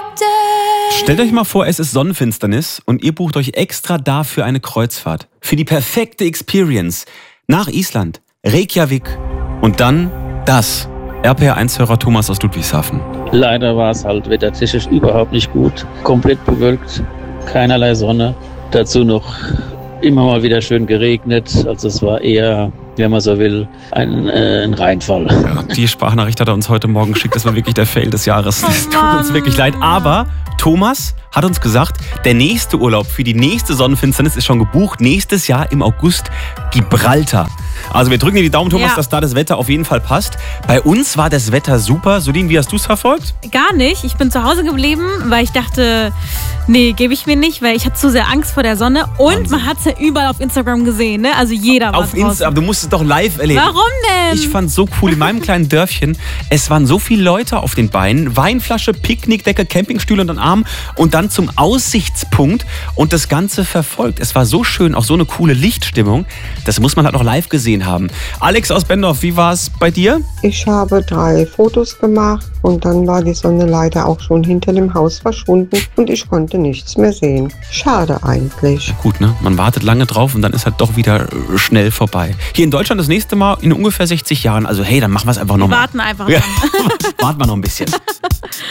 Stellt euch mal vor, es ist Sonnenfinsternis und ihr bucht euch extra dafür eine Kreuzfahrt. Für die perfekte Experience. Nach Island, Reykjavik und dann das. RPR1-Hörer Thomas aus Ludwigshafen. Leider war es halt wettertechnisch überhaupt nicht gut. Komplett bewölkt, keinerlei Sonne. Dazu noch immer mal wieder schön geregnet. Also es war eher, wenn man so will, ein Reinfall. Ja, die Sprachnachricht hat er uns heute Morgen geschickt. Das war wirklich der Fail des Jahres. Es tut uns wirklich leid. Aber Thomas hat uns gesagt, der nächste Urlaub für die nächste Sonnenfinsternis ist schon gebucht. Nächstes Jahr im August Gibraltar. Also wir drücken dir die Daumen, Thomas, dass da das Wetter auf jeden Fall passt. Bei uns war das Wetter super. Sudin, wie hast du es verfolgt? Gar nicht. Ich bin zu Hause geblieben, weil ich dachte, nee, gebe ich mir nicht, weil ich hatte zu sehr Angst vor der Sonne. Und Wahnsinn. Man hat es ja überall auf Instagram gesehen, ne? Also jeder war auf Instagram, aber du musst es doch live erleben. Warum denn? Ich fand es so cool. In meinem kleinen Dörfchen, es waren so viele Leute auf den Beinen. Weinflasche, Picknickdecke, Campingstühle unter den Arm und dann zum Aussichtspunkt und das Ganze verfolgt. Es war so schön, auch so eine coole Lichtstimmung. Das muss man halt noch live gesehen haben. Alex aus Bendorf, wie war es bei dir? Ich habe 3 Fotos gemacht und dann war die Sonne leider auch schon hinter dem Haus verschwunden und ich konnte nichts mehr sehen. Schade eigentlich. Gut, ne? Man wartet lange drauf und dann ist halt doch wieder schnell vorbei. Hier in Deutschland das nächste Mal in ungefähr 60 Jahren. Also hey, dann machen wir es einfach nochmal. Wir warten einfach. Ja, warten wir noch ein bisschen.